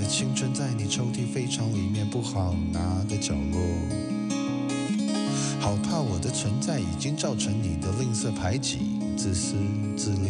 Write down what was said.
的青春在你抽屉非常里面不好拿的角落，好怕我的存在已经造成你的吝啬排挤、自私自利。